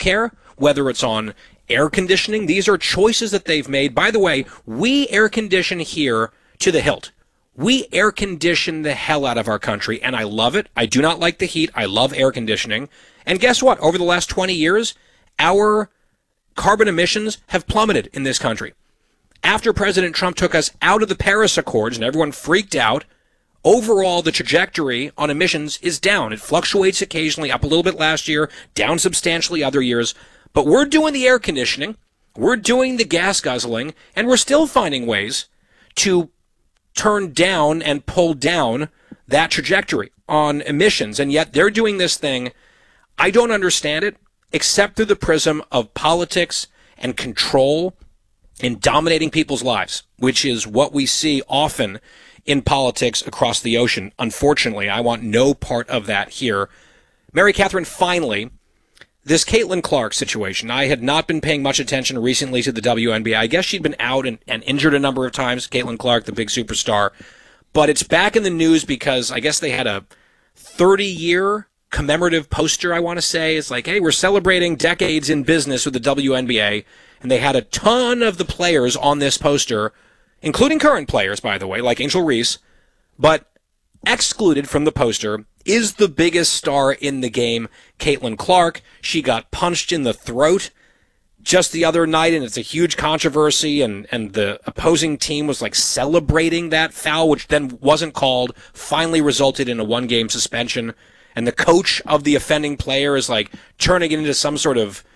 healthcare, whether it's on air conditioning. These are choices that they've made. By the way, we air condition here to the hilt. We air condition the hell out of our country, and I love it. I do not like the heat. I love air conditioning. And guess what? Over the last 20 years, our carbon emissions have plummeted in this country. After President Trump took us out of the Paris Accords and everyone freaked out, overall the trajectory on emissions is down. It fluctuates occasionally, up a little bit last year, down substantially other years. But we're doing the air conditioning, we're doing the gas guzzling, and we're still finding ways to turn down and pull down that trajectory on emissions. And yet they're doing this thing. I don't understand it, except through the prism of politics and control in dominating people's lives, which is what we see often in politics across the ocean. Unfortunately, I want no part of that here. Mary Catherine, finally, this Caitlin Clark situation. I had not been paying much attention recently to the WNBA. I guess she'd been out and injured a number of times, Caitlin Clark, the big superstar. But it's back in the news because I guess they had a 30-year commemorative poster, I want to say. It's like, hey, we're celebrating decades in business with the WNBA. And they had a ton of the players on this poster, including current players, by the way, like Angel Reese. But excluded from the poster is the biggest star in the game, Caitlin Clark. She got punched in the throat just the other night, and it's a huge controversy, and the opposing team was like celebrating that foul, which then wasn't called, finally resulted in a one-game suspension. And the coach of the offending player is like turning it into some sort of,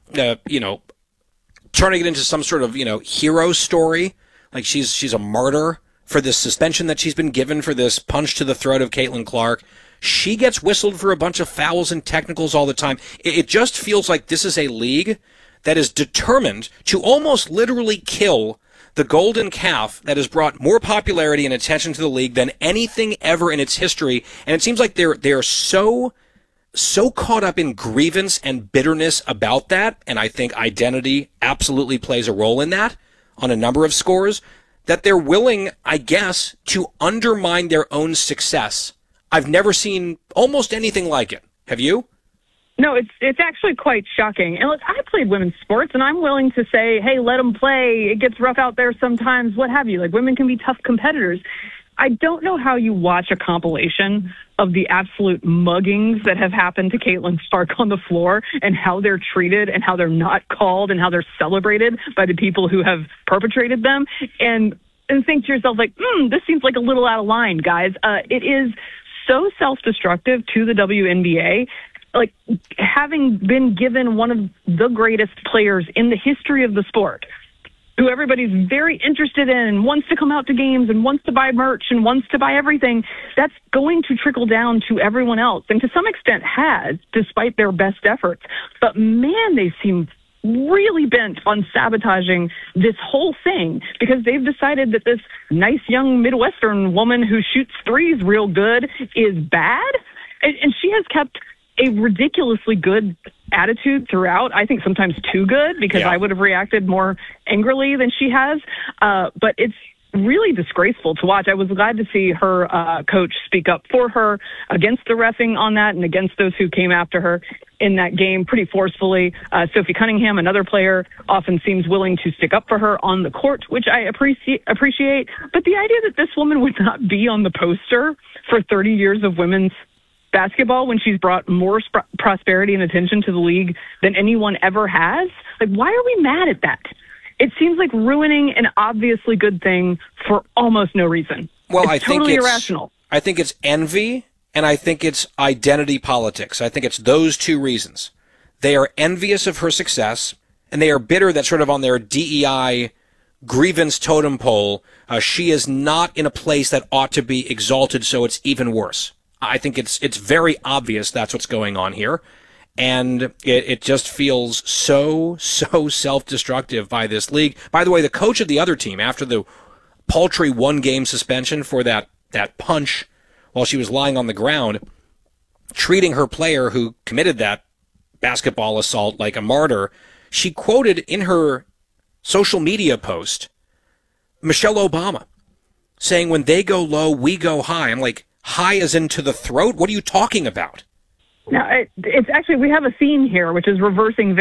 hero story. Like she's a martyr for this suspension that she's been given for this punch to the throat of Caitlin Clark. She gets whistled for a bunch of fouls and technicals all the time. It just feels like this is a league that is determined to almost literally kill the golden calf that has brought more popularity and attention to the league than anything ever in its history. And it seems like they're so caught up in grievance and bitterness about that, and I think identity absolutely plays a role in that on a number of scores, that they're willing, I guess, to undermine their own success. I've never seen almost anything like it. Have you? No, it's actually quite shocking. And look, I played women's sports, and I'm willing to say, hey, let them play. It gets rough out there sometimes, what have you. Like, women can be tough competitors. I don't know how you watch a compilation of the absolute muggings that have happened to Caitlin Clark on the floor and how they're treated and how they're not called and how they're celebrated by the people who have perpetrated them and think to yourself, like, this seems like a little out of line, guys. It is so self-destructive to the WNBA. Like, having been given one of the greatest players in the history of the sport, who everybody's very interested in and wants to come out to games and wants to buy merch and wants to buy everything, that's going to trickle down to everyone else, and to some extent has, despite their best efforts. But man, they seem really bent on sabotaging this whole thing because they've decided that this nice young Midwestern woman who shoots threes real good is bad. And she has kept a ridiculously good attitude throughout. I think sometimes too good, because I would have reacted more angrily than she has. But it's really disgraceful to watch. I was glad to see her coach speak up for her against the reffing on that and against those who came after her in that game pretty forcefully. Sophie Cunningham, another player, often seems willing to stick up for her on the court, which I appreciate. But the idea that this woman would not be on the poster for 30 years of women's basketball when she's brought more prosperity and attention to the league than anyone ever has, like, why are we mad at that? It seems like ruining an obviously good thing for almost no reason. Well, I think totally irrational. I think it's envy, and I think it's identity politics. I think it's those two reasons. They are envious of her success, and they are bitter that sort of on their DEI grievance totem pole, she is not in a place that ought to be exalted, so it's even worse. I think it's very obvious that's what's going on here. And it just feels so self-destructive by this league. By the way, the coach of the other team, after the paltry one-game suspension for that punch while she was lying on the ground, treating her player who committed that basketball assault like a martyr, she quoted in her social media post Michelle Obama saying, when they go low, we go high. I'm like, high as into the throat? What are you talking about? Now, it's actually, we have a theme here, which is reversing